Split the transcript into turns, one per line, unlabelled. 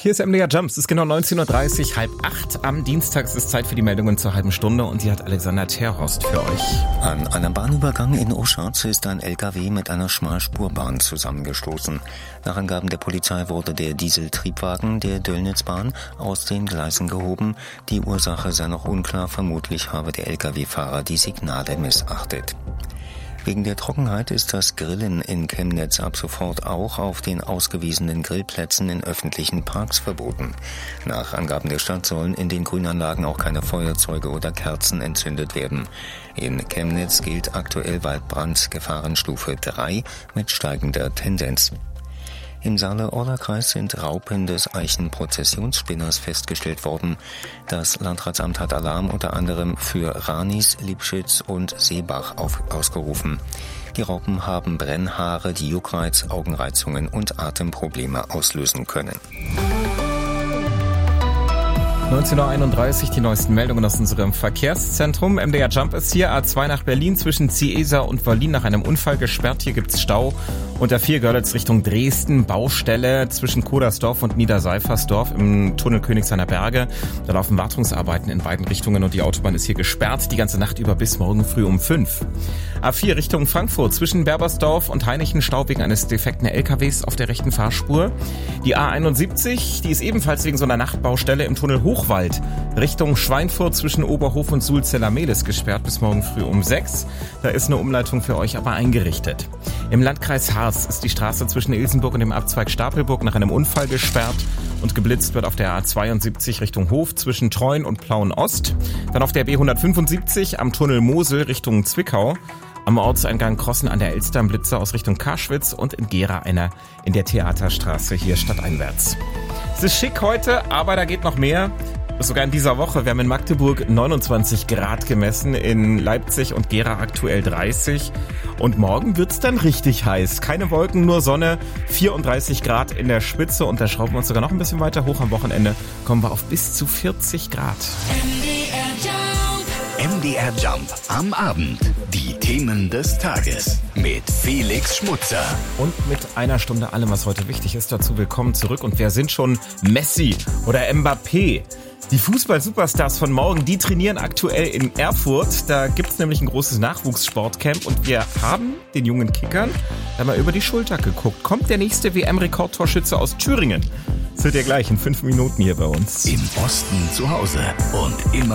Hier ist MDR Jump. Es ist genau 19.30 Uhr, 7:30 am Dienstag. Es ist Zeit für die Meldungen zur halben Stunde und die hat Alexander Terhorst für euch.
An einem Bahnübergang in Oschatz ist ein LKW mit einer Schmalspurbahn zusammengestoßen. Nach Angaben der Polizei wurde der Dieseltriebwagen der Döllnitzbahn aus den Gleisen gehoben. Die Ursache sei noch unklar. Vermutlich habe der LKW-Fahrer die Signale missachtet. Wegen der Trockenheit ist das Grillen in Chemnitz ab sofort auch auf den ausgewiesenen Grillplätzen in öffentlichen Parks verboten. Nach Angaben der Stadt sollen in den Grünanlagen auch keine Feuerzeuge oder Kerzen entzündet werden. In Chemnitz gilt aktuell Waldbrandgefahrenstufe 3 mit steigender Tendenz. Im Saale-Orla-Kreis sind Raupen des Eichenprozessionsspinners festgestellt worden. Das Landratsamt hat Alarm unter anderem für Ranis, Liebschütz und Seebach ausgerufen. Die Raupen haben Brennhaare, die Juckreiz, Augenreizungen und Atemprobleme auslösen können.
19.31 Uhr, die neuesten Meldungen aus unserem Verkehrszentrum. MDR Jump ist hier, A2 nach Berlin zwischen Ciesa und Berlin nach einem Unfall gesperrt. Hier gibt's Stau. Unter 4 Görlitz Richtung Dresden, Baustelle zwischen Kodersdorf und Niederseifersdorf im Tunnel Königshainer Berge. Da laufen Wartungsarbeiten in beiden Richtungen und die Autobahn ist hier gesperrt, die ganze Nacht über bis morgen früh um 5. A4 Richtung Frankfurt zwischen Berbersdorf und Hainichen, Stau wegen eines defekten LKWs auf der rechten Fahrspur. Die A71, die ist ebenfalls wegen so einer Nachtbaustelle im Tunnel Hochwald Richtung Schweinfurt zwischen Oberhof und Sulzella-Mehlis gesperrt bis morgen früh um 6. Da ist eine Umleitung für euch aber eingerichtet. Im Landkreis Harz ist die Straße zwischen Ilsenburg und dem Abzweig Stapelburg nach einem Unfall gesperrt und geblitzt wird auf der A72 Richtung Hof zwischen Treuen und Plauen-Ost. Dann auf der B175 am Tunnel Mosel Richtung Zwickau. Am Ortseingang Krossen an der Elster ein Blitzer aus Richtung Karschwitz und in Gera einer in der Theaterstraße hier stadteinwärts. Es ist schick heute, aber da geht noch mehr. Sogar in dieser Woche. Wir haben in Magdeburg 29 Grad gemessen, in Leipzig und Gera aktuell 30. Und morgen wird's dann richtig heiß. Keine Wolken, nur Sonne, 34 Grad in der Spitze. Und da schrauben wir uns sogar noch ein bisschen weiter hoch. Am Wochenende kommen wir auf bis zu 40 Grad.
MDR Jump am Abend. Die Themen des Tages mit Felix Schmutzer.
Und mit einer Stunde allem, was heute wichtig ist, dazu willkommen zurück. Und wer sind schon Messi oder Mbappé? Die Fußball-Superstars von morgen, die trainieren aktuell in Erfurt. Da gibt's nämlich ein großes Nachwuchssportcamp und wir haben den jungen Kickern da mal über die Schulter geguckt. Kommt der nächste WM-Rekordtorschütze aus Thüringen? Das wird ja gleich in 5 Minuten hier bei uns.
Im Osten zu Hause und immer